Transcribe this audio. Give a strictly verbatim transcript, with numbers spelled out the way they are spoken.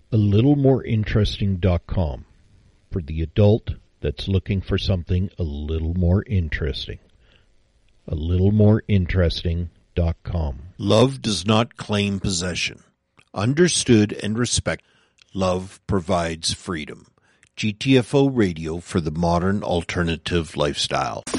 a little more interesting dot com for the adult that's looking for something a little more interesting. a little more interesting dot com. Love does not claim possession. Understood and respect. Love provides freedom. G T F O Radio for the modern alternative lifestyle.